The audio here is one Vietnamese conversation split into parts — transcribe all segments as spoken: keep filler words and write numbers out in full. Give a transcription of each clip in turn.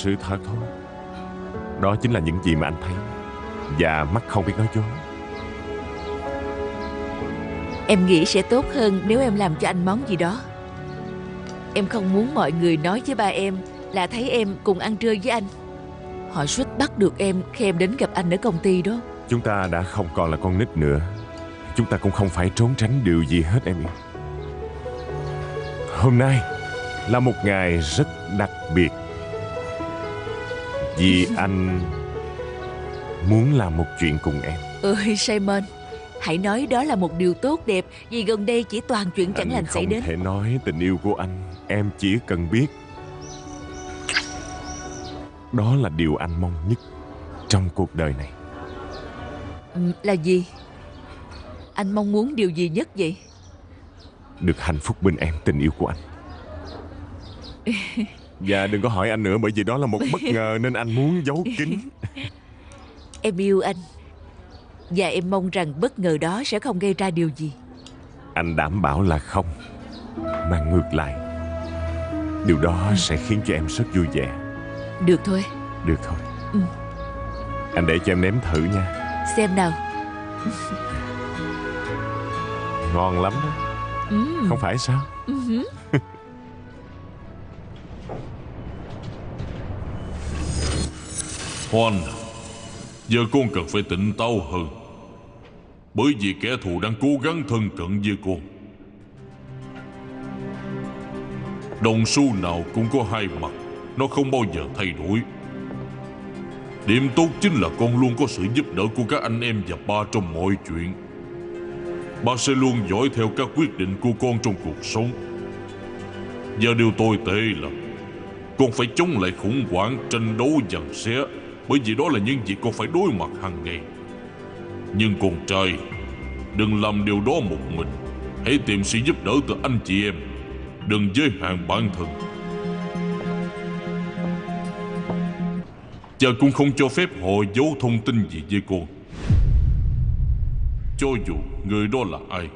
sự thật thôi. Đó chính là những gì mà anh thấy. Và mắt không biết nói dối. Em nghĩ sẽ tốt hơn nếu em làm cho anh món gì đó. Em không muốn mọi người nói với ba em là thấy em cùng ăn trưa với anh. Họ suýt bắt được em khi em đến gặp anh ở công ty đó. Chúng ta đã không còn là con nít nữa. Chúng ta cũng không phải trốn tránh điều gì hết em yêu. Hôm nay là một ngày rất đặc biệt. Vì anh muốn làm một chuyện cùng em. Ơi Simon, hãy nói đó là một điều tốt đẹp. Vì gần đây chỉ toàn chuyện chẳng lành xảy đến. Anh không thể nói tình yêu của anh. Em chỉ cần biết đó là điều anh mong nhất trong cuộc đời này. Ừ, là gì? Anh mong muốn điều gì nhất vậy? Được hạnh phúc bên em, tình yêu của anh. Và đừng có hỏi anh nữa, bởi vì đó là một bất ngờ nên anh muốn giấu kín. Em yêu anh. Và em mong rằng bất ngờ đó sẽ không gây ra điều gì. Anh đảm bảo là không. Mà ngược lại, điều đó sẽ khiến cho em rất vui vẻ. Được thôi. Được thôi. Ừ. Anh để cho em nếm thử nha. Xem nào. Ngon lắm đó. Ừ. Không phải sao? Ừ. Hoan, giờ con cần phải tỉnh táo hơn. Bởi vì kẻ thù đang cố gắng thân cận với con. Đồng xu nào cũng có hai mặt. Nó không bao giờ thay đổi. Điểm tốt chính là con luôn có sự giúp đỡ của các anh em và ba trong mọi chuyện. Ba sẽ luôn dõi theo các quyết định của con trong cuộc sống. Và điều tồi tệ là con phải chống lại khủng hoảng, tranh đấu, giằng xé. Bởi vì đó là những gì con phải đối mặt hàng ngày. Nhưng con trai, đừng làm điều đó một mình. Hãy tìm sự giúp đỡ từ anh chị em. Đừng giới hạn bản thân. Cha cũng không cho phép họ giấu thông tin gì với con, cho dù người đó là ai.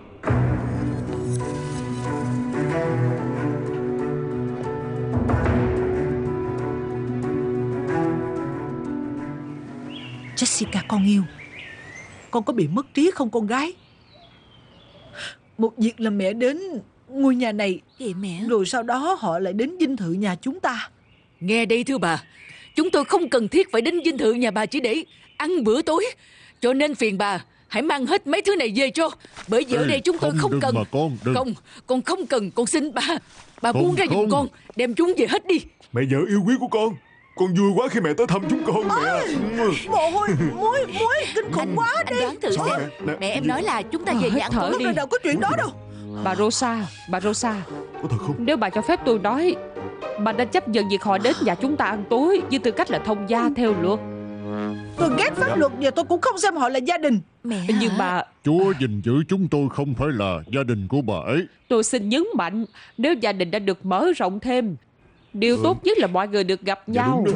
Jessica con yêu, con có bị mất trí không con gái? Một việc là mẹ đến ngôi nhà này. Vậy mẹ? Rồi sau đó họ lại đến dinh thự nhà chúng ta. Nghe đây thưa bà, chúng tôi không cần thiết phải đến dinh thự nhà bà chỉ để ăn bữa tối. Cho nên phiền bà hãy mang hết mấy thứ này về cho. Bởi vì Ê, ở đây chúng tôi không, không cần mà con, Không, con không cần, con xin bà. Bà không, buông ra giùm con, đem chúng về hết đi. Mẹ vợ yêu quý của con, con vui quá khi mẹ tới thăm chúng con. Mẹ mồ hôi muối muối kinh khủng quá đi. Anh đoán thử xem. Mẹ, mẹ, mẹ em nói là chúng ta về nhà ăn tối đi. Đâu có chuyện đó đâu. Bà Rosa, bà Rosa, có thật không? Nếu bà cho phép tôi nói, bà đã chấp nhận việc họ đến nhà chúng ta ăn tối với tư cách là thông gia theo luật. Tôi ghét pháp luật và tôi cũng không xem họ là gia đình. Mẹ Nhưng bà... Chúa gìn giữ chúng tôi không phải là gia đình của bà ấy. Tôi xin nhấn mạnh, nếu gia đình đã được mở rộng thêm, điều ừ. tốt nhất là mọi người được gặp dạ, nhau.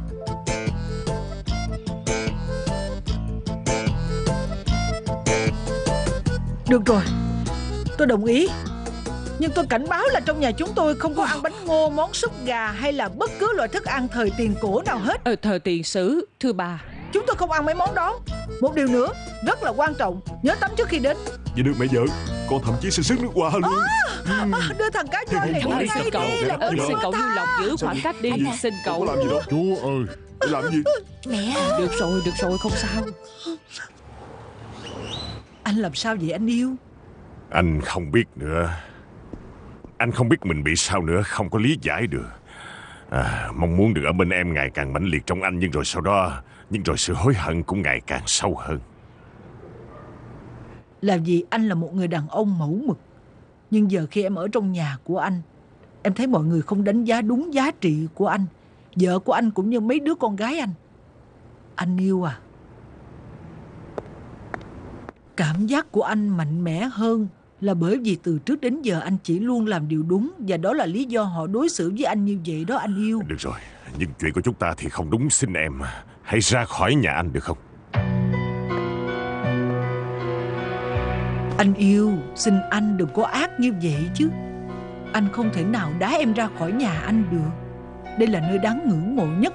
Được rồi, tôi đồng ý. Nhưng tôi cảnh báo là trong nhà chúng tôi không có ăn bánh ngô, món súp gà hay là bất cứ loại thức ăn thời tiền cổ nào hết. Ờ, thời tiền sử, thưa bà. Chúng tôi không ăn mấy món đó. Một điều nữa, rất là quan trọng, nhớ tắm trước khi đến. Vậy được mẹ vợ, con thậm chí sẽ sức nước hoa luôn. À, à, đưa thằng cá trôi này ngay xin cậu, đi. Ơn xin cậu vui lòng giữ khoảng cách đi. Xin cậu. Làm gì đó. Chúa ơi, làm gì? Mẹ. Được rồi, được rồi, không sao. Anh làm sao vậy anh yêu? Anh không biết nữa. Anh không biết mình bị sao nữa, không có lý giải được. À, mong muốn được ở bên em ngày càng mãnh liệt trong anh, nhưng rồi sau đó, nhưng rồi sự hối hận cũng ngày càng sâu hơn. Làm gì anh là một người đàn ông mẫu mực. Nhưng giờ khi em ở trong nhà của anh, em thấy mọi người không đánh giá đúng giá trị của anh, vợ của anh cũng như mấy đứa con gái anh. Anh yêu à, cảm giác của anh mạnh mẽ hơn là bởi vì từ trước đến giờ anh chỉ luôn làm điều đúng. Và đó là lý do họ đối xử với anh như vậy đó anh yêu. Được rồi, nhưng chuyện của chúng ta thì không đúng. Xin em hãy ra khỏi nhà anh được không? Anh yêu, xin anh đừng có ác như vậy chứ. Anh không thể nào đá em ra khỏi nhà anh được. Đây là nơi đáng ngưỡng mộ nhất